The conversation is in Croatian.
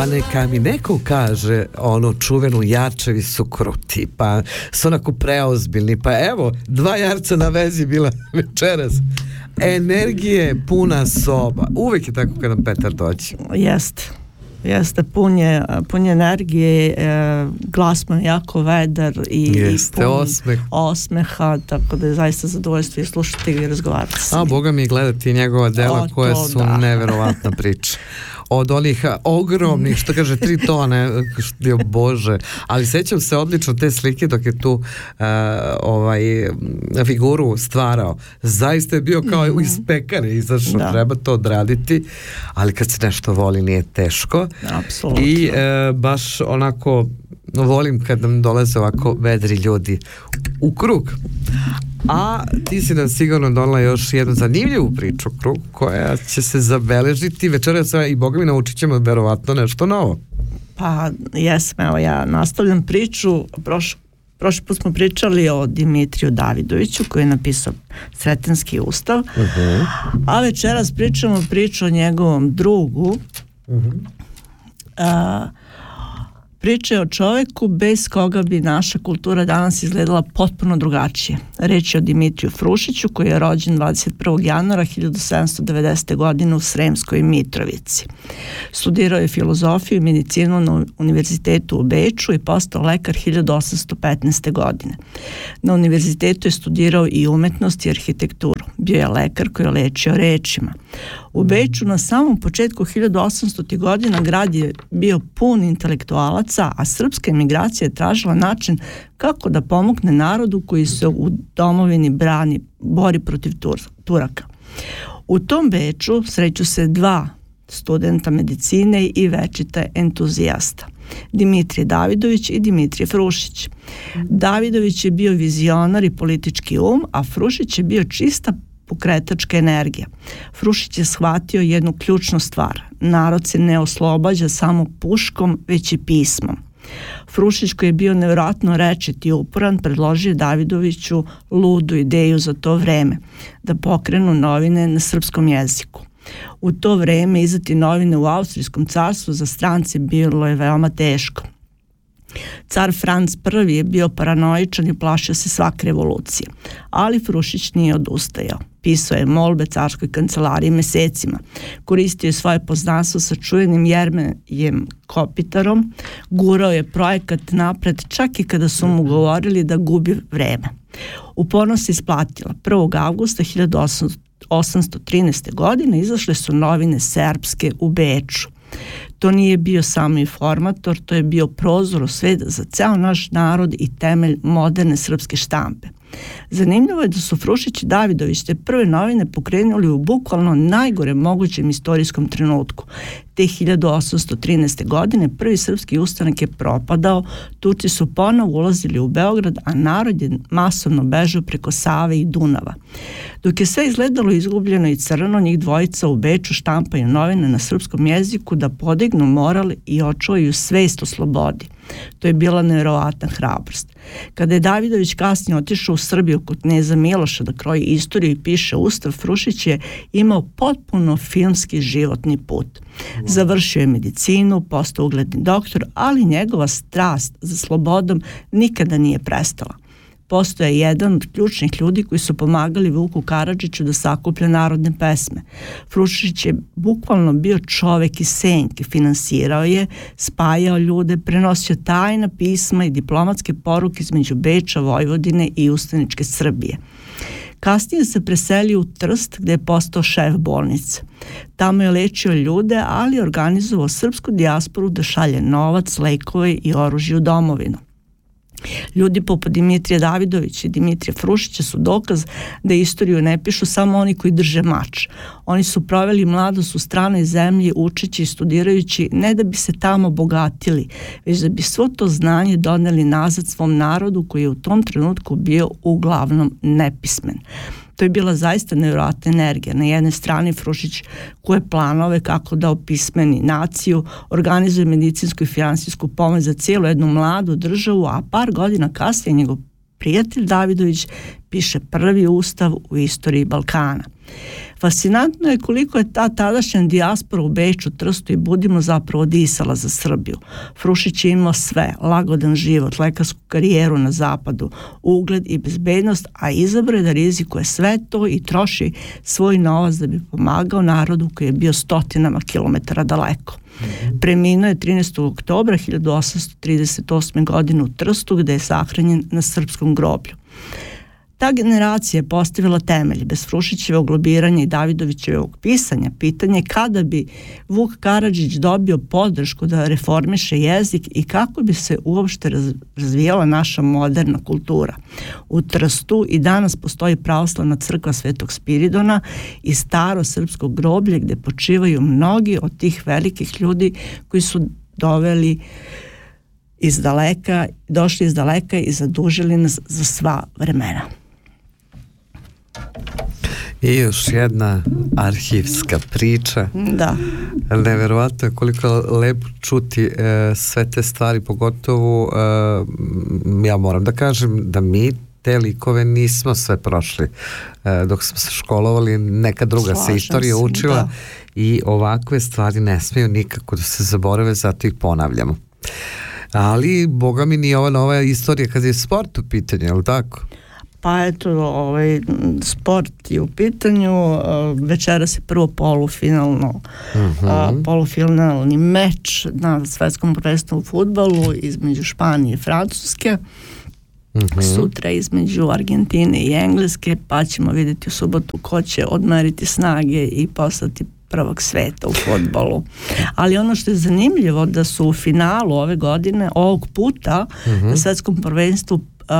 Pa neka mi neko kaže onu čuvenu jarčevi su kruti, pa su onako preozbiljni, pa evo 2 jarca na vezi bila večeras. Energije puna soba. Uvijek je tako kada Petar dođe. Jeste, pun je energije, glas mu je jako vedar i pun osmeha, tako da je zaista zadovoljstvo i slušati ga i razgovarati s njim. Boga mi gledati njegova dela koja su neverovatna priča. Od onih ogromnih, što kaže 3 tone, bože, ali sećam se odlično te slike dok je tu figuru stvarao. Zaista je bio kao iz pekare izašao, treba to odraditi, ali kad se nešto voli nije teško. Apsolutno. I baš onako volim kad nam dolaze ovako vedri ljudi u krug. A ti si nam sigurno donela još jednu zanimljivu priču krug koja će se zabeležiti večeras i boga mi naučit ćemo verovatno nešto novo. Pa jesam, evo ja nastavljam priču. Prošli put smo pričali o Dimitriju Davidoviću koji je napisao Sretenski ustav, a večeras pričamo priču o njegovom drugu. Priča je o čoveku bez koga bi naša kultura danas izgledala potpuno drugačije. Reč je o Dimitriju Frušiću koji je rođen 21. januara 1790. godine u Sremskoj Mitrovici. Studirao je filozofiju i medicinu na univerzitetu u Beču i postao lekar 1815. godine. Na univerzitetu je studirao i umetnost i arhitekturu. Bio je lekar koji je lečio rečima. U Beču na samom početku 1800. godina grad je bio pun intelektualaca, a srpska emigracija je tražila način kako da pomogne narodu koji se u domovini bori protiv Turaka. U tom Beču sreću se 2 studenta medicine i večita entuzijasta. Dimitrije Davidović i Dimitrije Frušić. Davidović je bio vizionar i politički a Frušić je bio čista pokretačka energija. Frušić je shvatio jednu ključnu stvar. Narod se ne oslobađa samo puškom, već i pismom. Frušić, koji je bio nevjerojatno rečit i uporan, predložio Davidoviću ludu ideju za to vreme, da pokrenu novine na srpskom jeziku. U to vreme izdati novine u Austrijskom carstvu za strance bilo je veoma teško. Car Franc I je bio paranoičan i plašio se svake revolucije, ali Frušić nije odustajao. Pisao je molbe carskoj kancelariji mesecima. Koristio je svoje poznanstvo sa čuvenim Jermejem Kopitarom, gurao je projekat napred čak i kada su mu govorili da gubi vreme. Uporno se isplatila. 1. avgusta 1813. godine izašle su novine serbske u Beču. To nije bio samo informator, to je bio prozor u svet za ceo naš narod i temelj moderne srpske štampe. Zanimljivo je da su Frušić i Davidović te prve novine pokrenuli u bukvalno najgore mogućem istorijskom trenutku. Te 1813. godine prvi srpski ustanak je propadao, Turci su ponovo ulazili u Beograd, a narod je masovno bežao preko Save i Dunava. Dok je sve izgledalo izgubljeno i crno, njih dvojica u Beču štampaju novine na srpskom jeziku da podignu moral i očuvaju svest o slobodi. To je bila nevjerovatna hrabrost. Kada je Davidović kasnije otišao u Srbiju kod kneza Miloša da kroji istoriju i piše ustav, Frušić je imao potpuno filmski životni put. Završio je medicinu, postao ugledni doktor, ali njegova strast za slobodom nikada nije prestala. Postao je jedan od ključnih ljudi koji su pomagali Vuku Karadžiću da sakuplja narodne pesme. Frušić je bukvalno bio čovek iz senke, finansirao je, spajao ljude, prenosio tajna pisma i diplomatske poruke između Beča, Vojvodine i ustaničke Srbije. Kasnije se preselio u Trst gde je postao šef bolnice. Tamo je lečio ljude, ali organizovao srpsku dijasporu da šalje novac, lekove i oružje u domovinu. Ljudi poput Dimitrija Davidovića i Dimitrija Frušića su dokaz da istoriju ne pišu samo oni koji drže mač. Oni su proveli mladost u stranoj zemlji učeći i studirajući ne da bi se tamo bogatili, već da bi svo to znanje doneli nazad svom narodu koji je u tom trenutku bio uglavnom nepismen. To je bila zaista nevjerojatna energija. Na jednoj strani Frušić koje planove kako da opismeni naciju, organizuje medicinsku i finansijsku pomoć za cijelu jednu mladu državu, a par godina kasnije njegov prijatelj Davidović piše prvi ustav u istoriji Balkana. Fascinantno je koliko je ta tadašnja dijaspora u Beču, Trstu i Budimo zapravo disala za Srbiju. Frušić je imao sve, lagodan život, lekarsku karijeru na zapadu, ugled i bezbednost, a izabrao je da rizikuje sve to i troši svoj novac da bi pomagao narodu koji je bio stotinama kilometara daleko. Preminuo je 13. oktobra 1838. godine u Trstu, gde je sahranjen na srpskom groblju. Ta generacija je postavila temelj. Bez Frušićevog lobiranja i Davidovićevog pisanja pitanje je kada bi Vuk Karadžić dobio podršku da reformiše jezik i kako bi se uopšte razvijala naša moderna kultura. U Trstu i danas postoji pravoslavna crkva Svetog Spiridona i staro srpsko groblje gde počivaju mnogi od tih velikih ljudi koji su došli iz daleka i zadužili nas za sva vremena. I još jedna arhivska priča. Da. Neverovatno je koliko je lepo čuti sve te stvari, pogotovo ja moram da kažem da mi te likove nismo sve prošli dok smo se školovali, neka druga se istorija učila, da. I ovakve stvari ne smiju nikako da se zaborave, zato ih ponavljamo. Ali, boga mi, nije ova nova istorija kad je sport u pitanju, je li tako? Pa eto, sport je u pitanju, večeras je prvo polufinalni meč na svetskom prvenstvu u fudbalu između Španije i Francuske, sutra između Argentine i Engleske, pa ćemo vidjeti u subotu ko će odmeriti snage i postati prvog sveta u fudbalu. Ali ono što je zanimljivo da su u finalu ove godine, ovog puta na svetskom prvenstvu